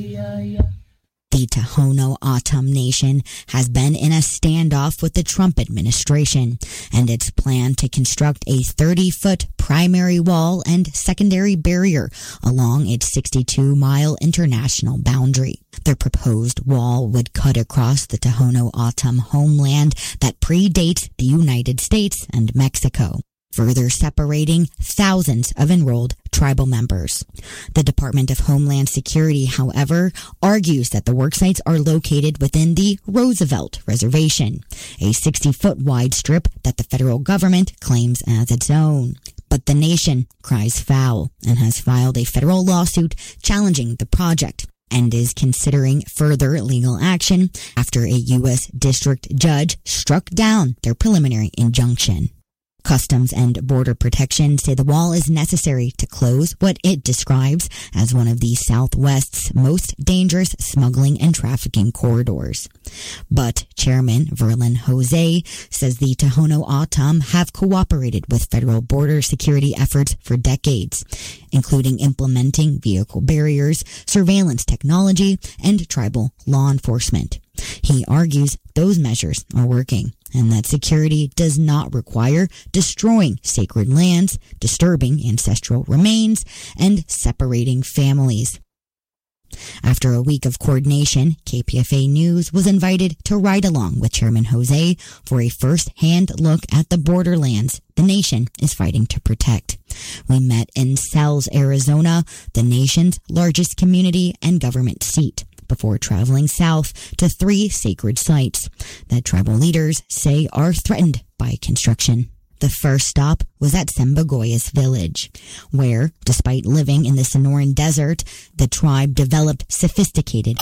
The Tohono O'odham Nation has been in a standoff with the Trump administration and its plan to construct a 30-foot primary wall and secondary barrier along its 62-mile international boundary. The proposed wall would cut across the Tohono O'odham homeland that predates the United States and Mexico, further separating thousands of enrolled tribal members. The Department of Homeland Security, however, argues that the work sites are located within the Roosevelt Reservation, a 60-foot wide strip that the federal government claims as its own. But the nation cries foul and has filed a federal lawsuit challenging the project and is considering further legal action after a U.S. district judge struck down their preliminary injunction. Customs and Border Protection say the wall is necessary to close what it describes as one of the Southwest's most dangerous smuggling and trafficking corridors. But Chairman Verlin Jose says the Tohono O'odham have cooperated with federal border security efforts for decades, including implementing vehicle barriers, surveillance technology, and tribal law enforcement. He argues those measures are working and that security does not require destroying sacred lands, disturbing ancestral remains, and separating families. After a week of coordination, KPFA News was invited to ride along with Chairman Jose for a first-hand look at the borderlands the nation is fighting to protect. We met in Sells, Arizona, the nation's largest community and government seat, before traveling south to 3 sacred sites that tribal leaders say are threatened by construction. The first stop was at Sembogoyas village, where, despite living in the Sonoran Desert, the tribe developed sophisticated